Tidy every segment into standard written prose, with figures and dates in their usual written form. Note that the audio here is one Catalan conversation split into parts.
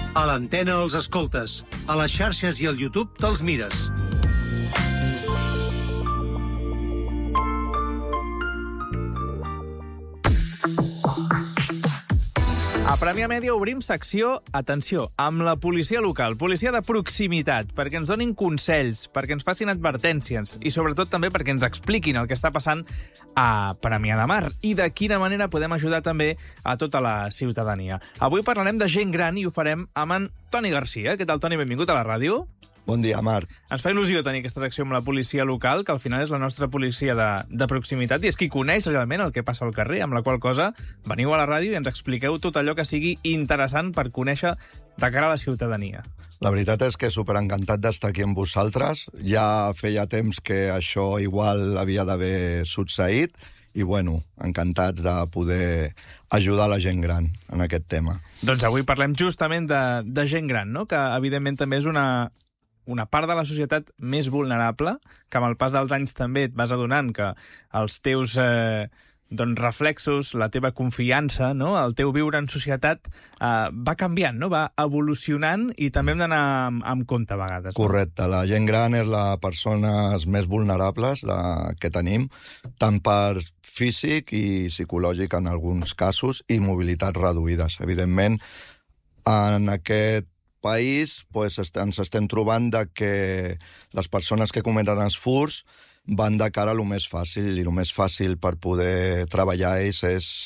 A l'antena els escoltes, a les xarxes i al YouTube te'ls mires. A Premià Mèdia obrim secció, atenció, amb la policia local, policia de proximitat, perquè ens donin consells, perquè ens facin advertències i sobretot també perquè ens expliquin el que està passant a Premià de Mar i de quina manera podem ajudar també a tota la ciutadania. Avui parlarem de gent gran i ho farem amb en Toni Garcia. Què tal, Toni? Benvingut a la ràdio. Bon dia, Marc. Ens fa il·lusió tenir aquesta secció amb la policia local, que al final és la nostra policia de proximitat i és qui coneix realment el que passa al carrer, amb la qual cosa veniu a la ràdio i ens expliqueu tot allò que sigui interessant per conèixer de cara a la ciutadania. La veritat és que superencantat d'estar aquí amb vosaltres. Ja feia temps que això igual havia d'haver succeït i, bueno, encantats de poder ajudar la gent gran en aquest tema. Doncs avui parlem justament de gent gran, no? Que evidentment també és una part de la societat més vulnerable, que amb el pas dels anys també et vas adonant que els teus reflexos, la teva confiança, no? El teu viure en societat va canviant, no? Va evolucionant i també hem d'anar amb compte a vegades. Correcte. La gent gran és les persones més vulnerables que tenim, tant per físic i psicològic en alguns casos, i mobilitats reduïdes. Evidentment, en aquest país ens estem trobant que les persones que cometen els furts van de cara a lo més fàcil, i el més fàcil per poder treballar ells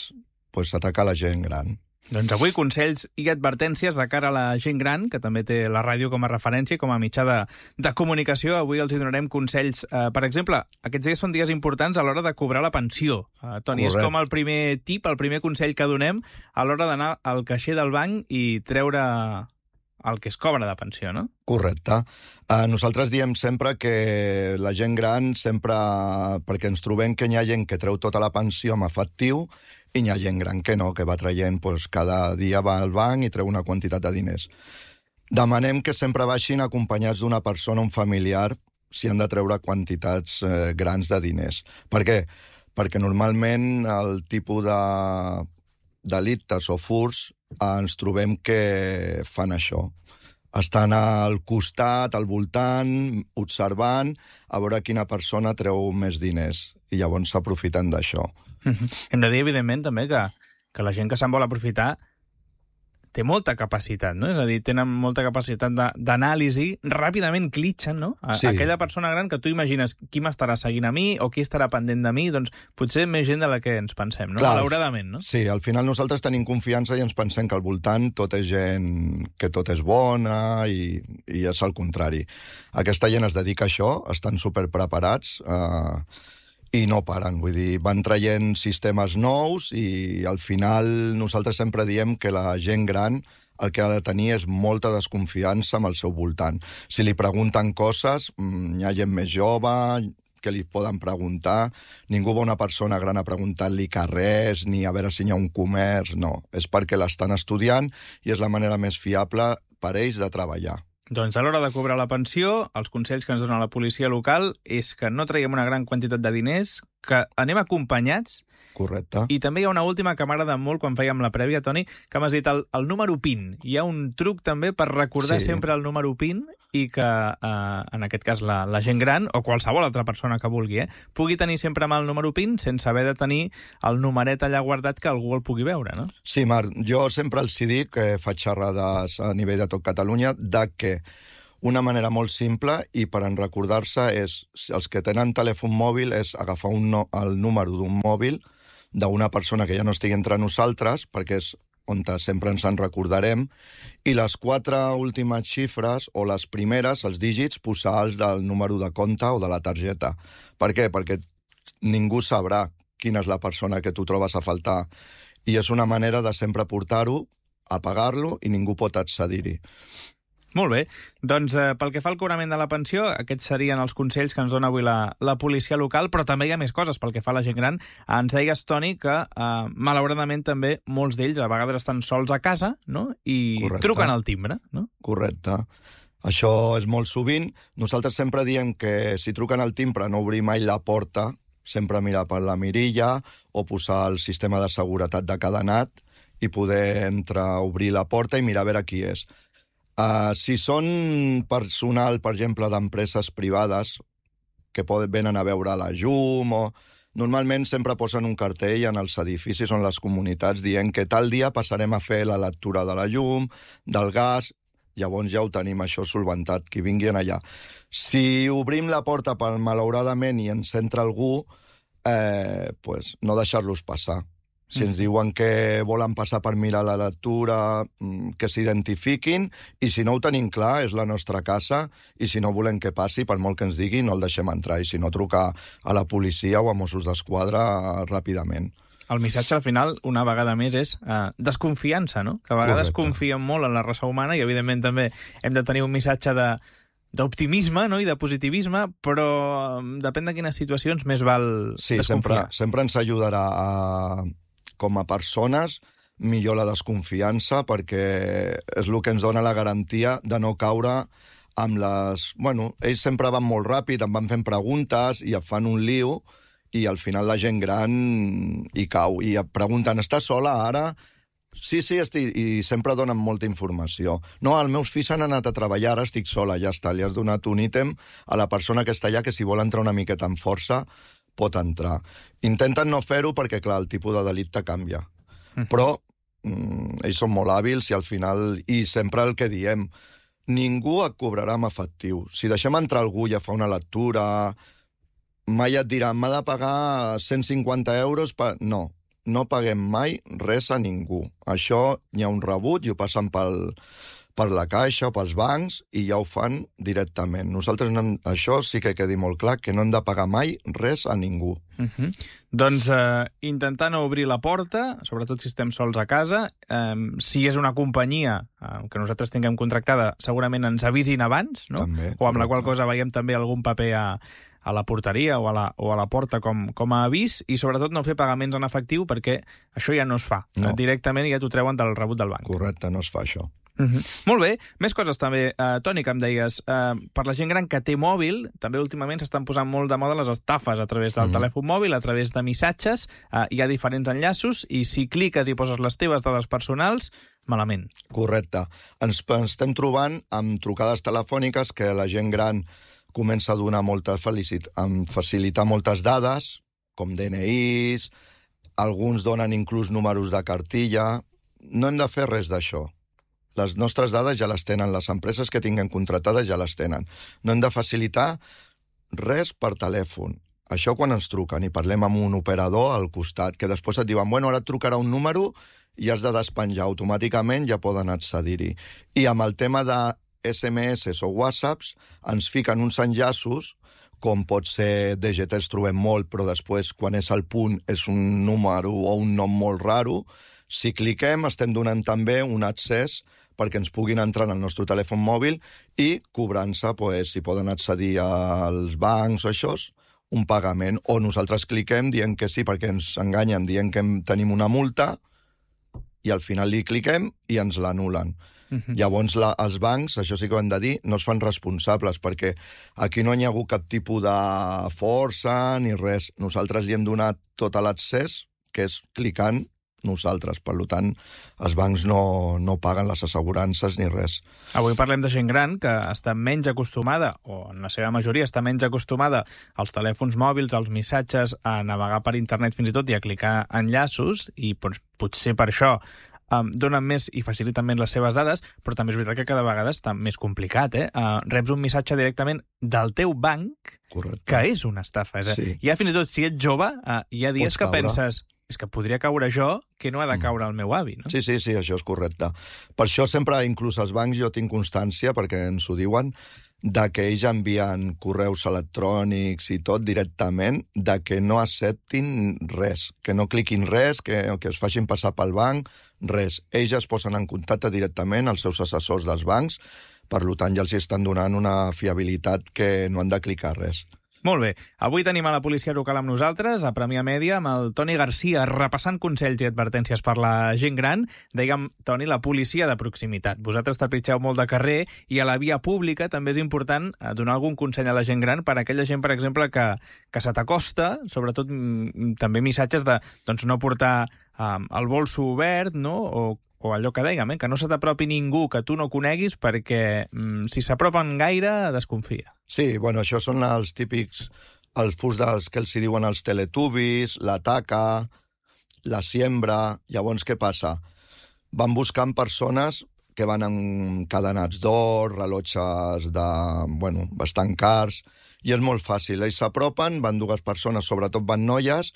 és atacar la gent gran. Doncs avui consells i advertències de cara a la gent gran, que també té la ràdio com a referència, com a mitjà de comunicació. Avui els hi donarem consells. Per exemple, aquests dies són dies importants a l'hora de cobrar la pensió. Toni, és com el primer tip, el primer consell que donem a l'hora d'anar al caixer del banc i treure el que es cobra de pensió, no? Correcte. Nosaltres diem sempre que la gent gran perquè ens trobem que hi ha gent que treu tota la pensió amb efectiu i hi ha gent gran que no, que va traient, cada dia va al banc i treu una quantitat de diners. Demanem que sempre baixin acompanyats d'una persona, un familiar, si han de treure quantitats grans de diners. Per què? Perquè normalment el tipus de delictes o furts ens trobem que fan això. Estan al costat, al voltant, observant, a veure quina persona treu més diners. I llavors s'aprofiten d'això. Hem de dir, evidentment, també que la gent que se'n vol aprofitar té molta capacitat, no? És a dir, tenen molta capacitat d'anàlisi, ràpidament clitxen, no? Sí. Aquella persona gran que tu imagines qui m'estarà seguint a mi o qui estarà pendent de mi, doncs potser més gent de la que ens pensem, no? Clar, malauradament, no? Sí, al final nosaltres tenim confiança i ens pensem que al voltant tot és gent que tot és bona i és el contrari. Aquesta gent es dedica a això, estan superpreparats i no paren, vull dir, van traient sistemes nous i al final nosaltres sempre diem que la gent gran el que ha de tenir és molta desconfiança amb el seu voltant. Si li pregunten coses, hi ha gent més jove que li poden preguntar, ningú va una persona gran a preguntar-li res, ni a veure si hi ha un comerç, no. És perquè l'estan estudiant i és la manera més fiable per ells de treballar. Doncs a l'hora de cobrar la pensió, els consells que ens dona la policia local és que no traiem una gran quantitat de diners, que anem acompanyats. Correcte. I també hi ha una última que m'agrada molt quan fèiem la prèvia, Toni, que m'has dit el número PIN. Hi ha un truc també per recordar sempre el número PIN i que, en aquest cas, la gent gran, o qualsevol altra persona que vulgui, pugui tenir sempre amb el número PIN sense haver de tenir el numeret allà guardat que algú el pugui veure, no? Sí, Marc, jo sempre els dic que faig xerrades a nivell de tot Catalunya de que una manera molt simple i per en recordar-se és, els que tenen telèfon mòbil, és agafar el número d'un mòbil d'una persona que ja no estigui entre nosaltres, perquè és on sempre ens en recordarem, i les 4 últimes xifres, o les primeres, els dígits, posar-los del número de compte o de la targeta. Per què? Perquè ningú sabrà quina és la persona que tu trobes a faltar. I és una manera de sempre portar-ho, apagar-lo, i ningú pot accedir-hi. Molt bé. Doncs pel que fa al cobrament de la pensió, aquests serien els consells que ens dona avui la policia local, però també hi ha més coses pel que fa a la gent gran. Ens deies, Toni, que malauradament també molts d'ells a vegades estan sols a casa, no? I truquen al timbre, no? Correcte. Això és molt sovint. Nosaltres sempre diem que si truquen al timbre no obrir mai la porta, sempre mirar per la mirilla o posar el sistema de seguretat de cadenat i poder entrar, obrir la porta i mirar a veure qui és. Si són personal, per exemple, d'empreses privades que venen a veure la llum o... Normalment sempre posen un cartell en els edificis o en les comunitats dient que tal dia passarem a fer la lectura de la llum, del gas, llavors ja ho tenim això solventat, qui vingui allà. Si obrim la porta malauradament i ens entra algú, pues no deixar-los passar. Si ens diuen que volen passar per mirar la lectura, que s'identifiquin, i si no ho tenim clar, és la nostra casa, i si no volem que passi, per molt que ens digui, no el deixem entrar, i si no, trucar a la policia o a Mossos d'Esquadra ràpidament. El missatge, al final, una vegada més, és desconfiança, no? Que a vegades confiem molt en la raça humana i, evidentment, també hem de tenir un missatge d'optimisme, no? I de positivisme, però depèn de quines situacions més val desconfiar. Sí, sempre ens ajudarà com a persones, millor la desconfiança, perquè és el que ens dona la garantia de no caure amb les... Bueno, ells sempre van molt ràpid, em van fent preguntes i et fan un lío, i al final la gent gran hi cau. I et pregunten, estàs sola ara? Sí, estic... I sempre donen molta informació. No, els meus fills han anat a treballar, ara estic sola, ja està. Li has donat un ítem a la persona que està allà, que si vol entrar una miqueta en força, pot entrar. Intenten no fer-ho perquè, clar, el tipus de delicte canvia. Però ells són molt hàbils i al final... I sempre el que diem, ningú et cobrarà amb efectiu. Si deixem entrar algú i ja fa una lectura, mai et diran, m'ha de pagar 150 euros per... No paguem mai res a ningú. Això hi ha un rebut i ho passen per la caixa o pels bancs i ja ho fan directament. Nosaltres, això sí que quedi molt clar, que no hem de pagar mai res a ningú. Doncs intentar no obrir la porta, sobretot si estem sols a casa. Si és una companyia que nosaltres tinguem contractada, segurament ens avisin abans, no? També, o amb la qual cosa veiem també algun paper a la porteria o a la porta com a avís, i sobretot no fer pagaments en efectiu, perquè això ja no es fa. No. Directament ja t'ho treuen del rebut del banc. Correcte, no es fa això. Molt bé. Més coses també, Toni, que em deies. Per la gent gran que té mòbil, també últimament s'estan posant molt de moda les estafes a través del telèfon mòbil, a través de missatges. Hi ha diferents enllaços i si cliques i poses les teves dades personals, malament. Correcte. Ens estem trobant amb trucades telefòniques que la gent gran comença a donar facilitar moltes dades, com DNIs, alguns donen inclús números de cartilla. No hem de fer res d'això. Les nostres dades ja les tenen, les empreses que tinguem contractades ja les tenen. No hem de facilitar res per telèfon. Això quan ens truquen i parlem amb un operador al costat, que després et diuen, bueno, ara et trucarà un número i has de despenjar automàticament, ja poden accedir-hi. I amb el tema de SMS o WhatsApps ens fiquen uns enllaços, com pot ser DGT, els trobem molt, però després, quan és el punt, és un número o un nom molt raro. Si cliquem, estem donant també un accés perquè ens puguin entrar en el nostre telèfon mòbil i cobrant-se, si poden accedir als bancs o això, un pagament. O nosaltres cliquem dient que sí, perquè ens enganyen, dient que tenim una multa, i al final li cliquem i ens l'anulen. Llavors, els bancs, això sí que ho hem de dir, no es fan responsables, perquè aquí no hi ha hagut cap tipus de força ni res. Nosaltres li hem donat tot l'accés, que és clicant nosaltres. Per tant, els bancs no paguen les assegurances ni res. Avui parlem de gent gran que està menys acostumada, o en la seva majoria està menys acostumada als telèfons mòbils, als missatges, a navegar per internet fins i tot i a clicar enllaços, i potser per això donen més i faciliten més les seves dades, però també és veritat que cada vegada està més complicat. Reps un missatge directament del teu banc, correcte, que és una estafa. Sí. Ja fins i tot si ets jove, hi ha dies que penses, és que podria caure jo, que no ha de caure el meu avi. No? Sí, això és correcte. Per això sempre, inclús als bancs, jo tinc constància, perquè ens ho diuen, de que ells envien correus electrònics i tot directament, de que no acceptin res, que no cliquin res, que es facin passar pel banc, res. Ells es posen en contacte directament als seus assessors dels bancs, per tant ja els estan donant una fiabilitat que no han de clicar res. Molt bé. Avui tenim a la policia local amb nosaltres, a Premià Mèdia, amb el Toni Garcia, repassant consells i advertències per la gent gran. Dèiem, Toni, la policia de proximitat. Vosaltres trepitgeu molt de carrer i a la via pública també és important donar algun consell a la gent gran per a aquella gent, per exemple, que se t'acosta, sobretot també missatges de no portar el bolso obert, no? o allò que dèiem, que no se t'apropi ningú que tu no coneguis perquè si s'apropen gaire, desconfia. Sí, bueno, això són els típics, els furs dels que els hi diuen els teletubbies, la taca, la siembra. Llavors, què passa? Van buscant persones que van encadenats d'or, rellotges bastant cars, i és molt fàcil. Ells s'apropen, van dues persones, sobretot van noies,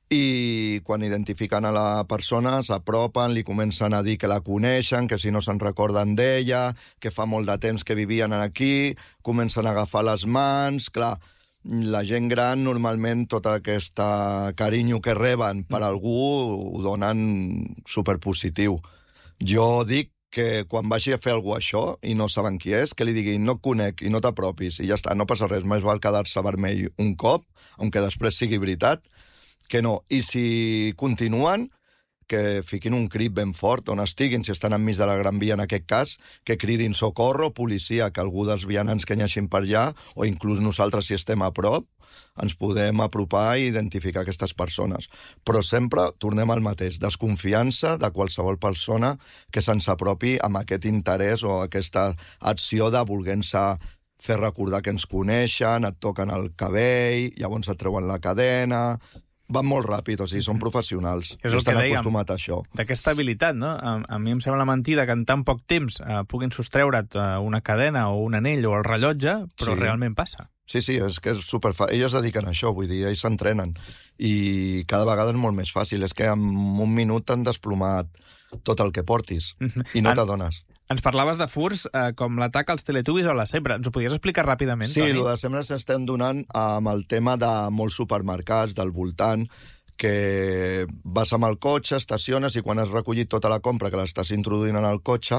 i quan identifiquen a la persona s'apropen, li comencen a dir que la coneixen, que si no se'n recorden d'ella, que fa molt de temps que vivien aquí, comencen a agafar les mans. Clar, la gent gran normalment tot aquest carinyo que reben per algú ho donen superpositiu. Jo dic que quan vagi a fer algú això i no saben qui és, que li diguin no et conec i no t'apropis i ja està, no passa res, més val quedar-se vermell un cop, aunque després sigui veritat, que no. I si continuen, que fiquin un crit ben fort on estiguin, si estan enmig de la Gran Via en aquest cas, que cridin socorro, policia, que algú dels vianants que n'hi per allà, o inclús nosaltres si estem a prop, ens podem apropar i identificar aquestes persones. Però sempre tornem al mateix, desconfiança de qualsevol persona que se'ns apropi amb aquest interès o aquesta acció de voler-se fer recordar que ens coneixen, et toquen el cabell, llavors et treuen la cadena. Van molt ràpid, o sigui, són professionals. És el estan que dèiem, acostumats a això. D'aquesta habilitat, no? A mi em sembla mentida que en tan poc temps puguin sostreure't una cadena o un anell o el rellotge, però Sí. realment passa. Sí, és que és superfàcil. Ells es dediquen a això, vull dir, ells s'entrenen. I cada vegada és molt més fàcil. És que en un minut t'han desplomat tot el que portis i no t'adones. Ens parlaves de furs com l'atac als teletubbies o la sembra. Ens ho podies explicar ràpidament, Sí, Toni? el de sempre s'estem donant amb el tema de molts supermercats del voltant, que vas amb el cotxe, estaciones, i quan has recollit tota la compra que l'estàs introduint en el cotxe,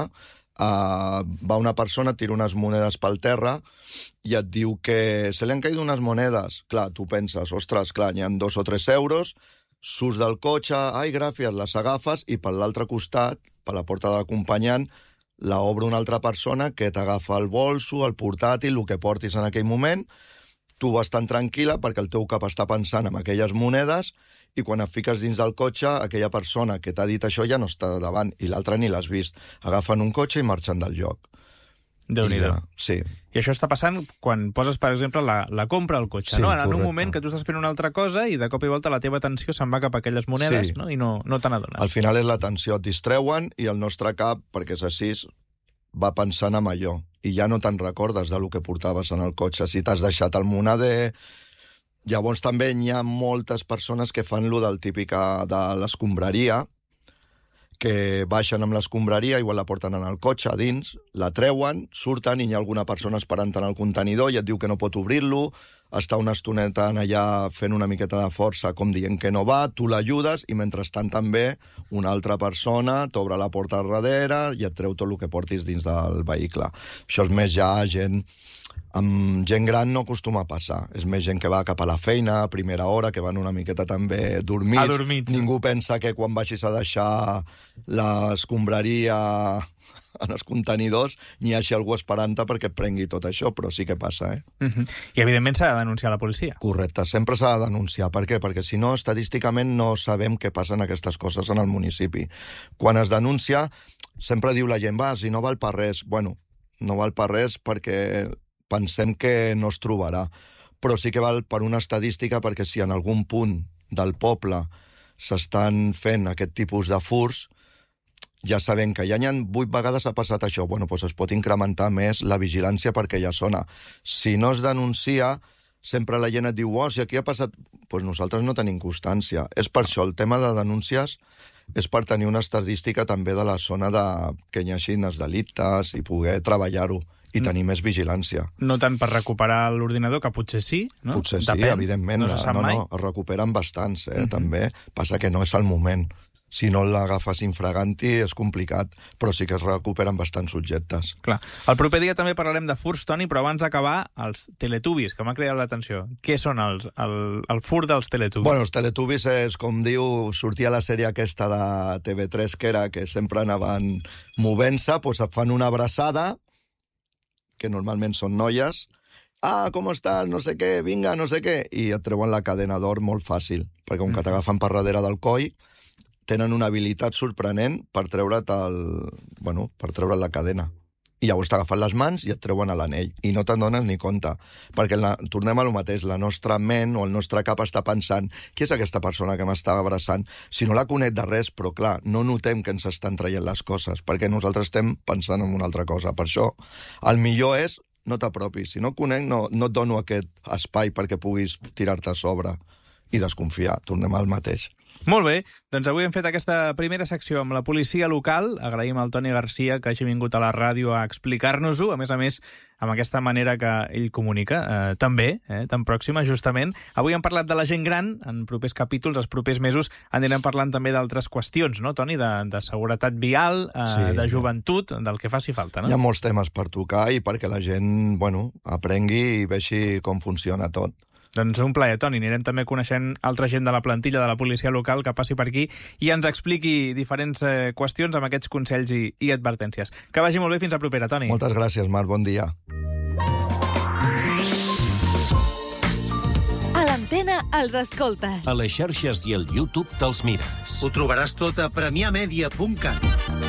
va una persona, tira unes monedes pel terra i et diu que se li han caído unes monedes. Clar, tu penses, ostres, clar, n'hi ha 2 o 3 euros, surts del cotxe, ai, gràcies, les agafes, i per l'altre costat, per la porta de l'acompanyant, la obre una altra persona que t'agafa el bolso, el portàtil, el que portis en aquell moment, tu vas tan tranquil·la perquè el teu cap està pensant en aquelles monedes i quan et fiques dins del cotxe, aquella persona que t'ha dit això ja no està davant i l'altra ni l'has vist. Agafen un cotxe i marxen del lloc. Déu-n'hi-do. Sí. I això està passant quan poses, per exemple, la compra al cotxe, Sí, no? En un correcte. moment que tu estàs fent una altra cosa i de cop i volta la teva atenció se'n va cap a aquelles monedes, Sí. no? I no te n'adones. Al final és l'atenció, et distreuen i el nostre cap, perquè és així, va pensant en allò i ja no te'n recordes del que portaves en el cotxe, si t'has deixat el moneder. Llavors també hi ha moltes persones que fan lo del típic de l'escombraria, que baixen amb l'escombraria, igual la porten en el cotxe a dins, la treuen, surten i hi ha alguna persona esperant en el contenidor i et diu que no pot obrir-lo, està una estoneta allà fent una miqueta de força com dient que no va, tu l'ajudes i mentrestant també una altra persona t'obre la porta al darrere i et treu tot el que portis dins del vehicle. Això és més ja gent... Amb gent gran no acostuma a passar. És més gent que va cap a la feina a primera hora, que van una miqueta també dormits. Adormits. Ningú pensa que quan vagis a deixar l'escombraria en els contenidors n'hi hagi algú esperant-te perquè et prengui tot això, però sí que passa, I, evidentment, s'ha de denunciar a la policia. Correcte, sempre s'ha de denunciar. Per què? Perquè si no, estadísticament no sabem què passen aquestes coses en el municipi. Quan es denuncia, sempre diu la gent, va, si no val per res. Bueno, no val per res perquè pensem que no es trobarà. Però sí que val per una estadística, perquè si en algun punt del poble s'estan fent aquest tipus de furs, ja sabem que ja n'hi ha 8 vegades ha passat això. Bueno, doncs es pot incrementar més la vigilància perquè ja sona. Si no es denuncia, sempre la gent et diu, oh, si aquí ha passat... Doncs nosaltres no tenim constància. És per això, el tema de denúncies és per tenir una estadística també de la zona de que hi hagi els delictes i poder treballar-ho i tenir més vigilància. No tant per recuperar l'ordinador, que potser sí, no? Potser sí, Depèn. evidentment. No se sap mai. Es recuperen bastants, també. Passa que no és el moment. Si no l'agafes infraganti és complicat, però sí que es recuperen bastants subjectes. Clar. El proper dia també parlarem de furs, Toni, però abans d'acabar, els teletubbies, que m'ha cridat l'atenció. Què són el fur dels teletubbies? Bueno, els teletubbies és, com diu, sortia la sèrie aquesta de TV3, que sempre anaven movent-se, doncs et fan una abraçada, que normalment són noies, com estàs, no sé què, vinga, no sé què, i et treuen la cadena d'or molt fàcil, perquè com que t'agafen per darrere del coll, tenen una habilitat sorprenent per treure't per treure't la cadena. I llavors t'agafen les mans i et treuen a l'anell. I no te'n dones ni compte. Perquè tornem a lo mateix. La nostra ment o el nostre cap està pensant qui és aquesta persona que m'està abraçant? Si no la conec de res, però clar, no notem que ens estan traient les coses, perquè nosaltres estem pensant en una altra cosa. Per això, el millor és no t'apropis. Si no conec, no et dono aquest espai perquè puguis tirar-te a sobre i desconfiar. Tornem al mateix. Molt bé, doncs avui hem fet aquesta primera secció amb la policia local. Agraïm al Toni Garcia que hagi vingut a la ràdio a explicar-nos-ho, a més, amb aquesta manera que ell comunica, també, tan pròxima, justament. Avui hem parlat de la gent gran, en propers capítols, els propers mesos, anirem parlant també d'altres qüestions, no, Toni? De seguretat vial, de joventut, del que faci falta, no? Hi ha molts temes per tocar i perquè la gent, aprengui i vegi com funciona tot. Doncs un plaer, Toni. Anirem també coneixent altra gent de la plantilla de la policia local que passi per aquí i ens expliqui diferents qüestions amb aquests consells i advertències. Que vagi molt bé, fins a propera, Toni. Moltes gràcies, Marc. Bon dia. A l'Antena els escoltes. A les xarxes i al YouTube te'ls mires. Ho trobaràs tot a premiamedia.cat.